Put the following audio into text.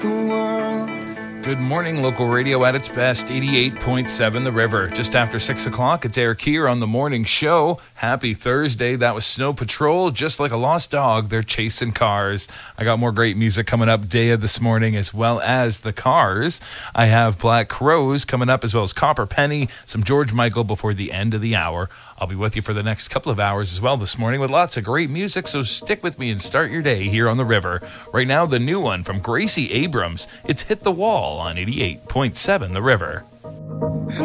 Good morning, local radio at its best, 88.7 The River. Just after 6 o'clock, it's Eric here on the morning show. Happy Thursday. That was Snow Patrol. Just like a lost dog, they're chasing cars. I got more great music coming up Daya this morning, as well as the Cars. I have Black Crows coming up, as well as Copper Penny, some George Michael before the end of the hour. I'll be with you for the next couple of hours as well this morning with lots of great music, so stick with me and start your day here on The River. Right now, the new one from Gracie Abrams. It's Hit the Wall on 88.7 The River.